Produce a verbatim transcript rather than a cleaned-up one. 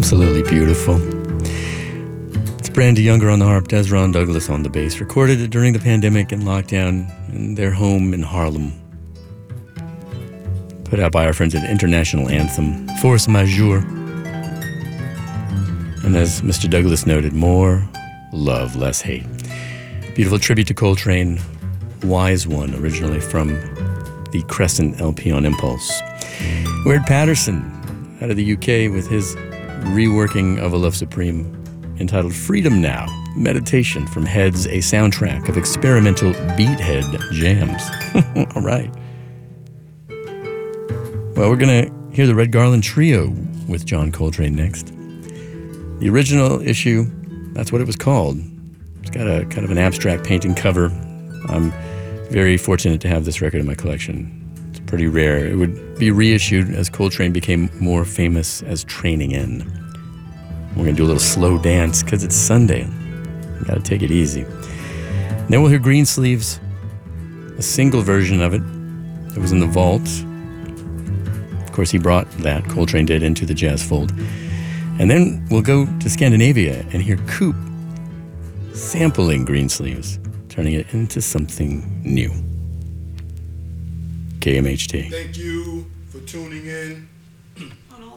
Absolutely beautiful. It's Brandy Younger on the harp, Desron Douglas on the bass. Recorded during the pandemic and lockdown in their home in Harlem. Put out by our friends at International Anthem, Force Majeure. And as Mister Douglas noted, more love, less hate. Beautiful tribute to Coltrane, Wise One, originally from the Crescent L P on Impulse. Weird Patterson, out of the U K, with his reworking of A Love Supreme, entitled Freedom Now, Meditation from Heads, a soundtrack of experimental beathead jams. All right. Well, we're going to hear the Red Garland Trio with John Coltrane next. The original issue, that's what it was called. It's got a kind of an abstract painting cover. I'm very fortunate to have this record in my collection. It's pretty rare. It would be reissued as Coltrane became more famous as Training In. We're going to do a little slow dance because it's Sunday. You got to take it easy. Then we'll hear Greensleeves, a single version of it. It was in the vault. Of course, he brought that, Coltrane did, into the jazz fold. And then we'll go to Scandinavia and hear Coop sampling Greensleeves, turning it into something new. K M H T. Thank you for tuning in.